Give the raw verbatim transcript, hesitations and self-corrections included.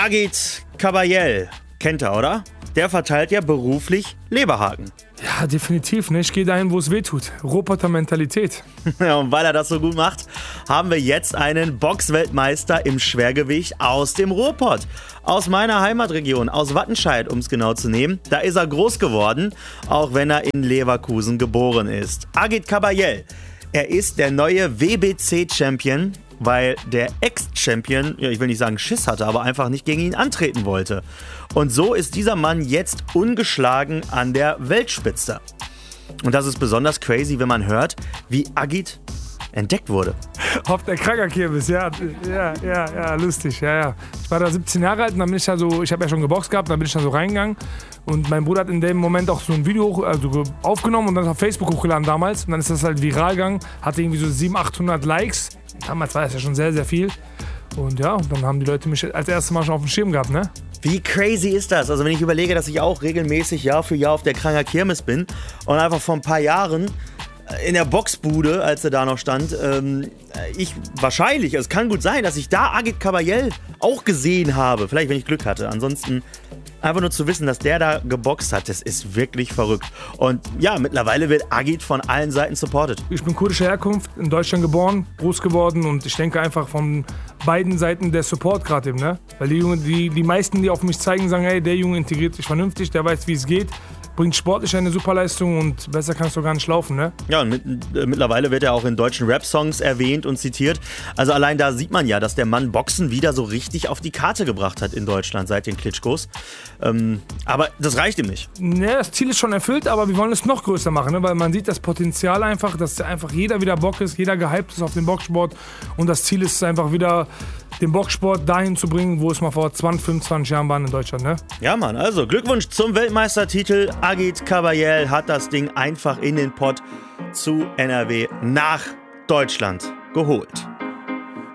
Agit Kabayel, kennt er, oder? Der verteilt ja beruflich Leberhaken. Ja, definitiv. Ne? Ich gehe dahin, wo es weh tut. Roboter-Mentalität. Ja, und weil er das so gut macht, haben wir jetzt einen Boxweltmeister im Schwergewicht aus dem Ruhrpott. Aus meiner Heimatregion, aus Wattenscheid, um es genau zu nehmen. Da ist er groß geworden, auch wenn er in Leverkusen geboren ist. Agit Kabayel, er ist der neue W B C-Champion, weil der Ex-Champion, ja, ich will nicht sagen Schiss hatte, aber einfach nicht gegen ihn antreten wollte. Und so ist dieser Mann jetzt ungeschlagen an der Weltspitze. Und das ist besonders crazy, wenn man hört, wie Agit entdeckt wurde. Auf der Krankerkirmes, ja, ja, ja, ja, lustig, ja, ja. Ich war da siebzehn Jahre alt und dann bin ich da so, ich habe ja schon geboxt gehabt, dann bin ich da so reingegangen und mein Bruder hat in dem Moment auch so ein Video also aufgenommen und dann auf Facebook hochgeladen damals und dann ist das halt viral gegangen, hatte irgendwie so siebenhundert, achthundert Likes, damals war das ja schon sehr, sehr viel und ja, dann haben die Leute mich als erstes Mal schon auf dem Schirm gehabt, ne? Wie crazy ist das? Also wenn ich überlege, dass ich auch regelmäßig Jahr für Jahr auf der Kranger Kirmes bin und einfach vor ein paar Jahren in der Boxbude, als er da noch stand, ähm, ich wahrscheinlich, es kann gut sein, dass ich da Agit Kabayel auch gesehen habe. Vielleicht, wenn ich Glück hatte. Ansonsten einfach nur zu wissen, dass der da geboxt hat, das ist wirklich verrückt. Und ja, mittlerweile wird Agit von allen Seiten supported. Ich bin kurdischer Herkunft, in Deutschland geboren, groß geworden und ich denke einfach von beiden Seiten der Support gerade eben, ne? Weil die, Junge, die, die meisten, die auf mich zeigen, sagen, hey, der Junge integriert sich vernünftig, der weiß, wie es geht. Bringt sportlich eine Superleistung und besser kannst du gar nicht laufen, ne? Ja, und mit, äh, mittlerweile wird er auch in deutschen Rap-Songs erwähnt und zitiert. Also allein da sieht man ja, dass der Mann Boxen wieder so richtig auf die Karte gebracht hat in Deutschland seit den Klitschkos. Ähm, aber das reicht ihm nicht. Ne, das Ziel ist schon erfüllt, aber wir wollen es noch größer machen, ne? Weil man sieht das Potenzial einfach, dass einfach jeder wieder Bock ist, jeder gehypt ist auf den Boxsport und das Ziel ist einfach wieder den Boxsport dahin zu bringen, wo es mal vor zwanzig, fünfundzwanzig Jahren war in Deutschland, ne? Ja, Mann, also Glückwunsch zum Weltmeistertitel. Agit Kabayel hat das Ding einfach in den Pott zu N R W nach Deutschland geholt.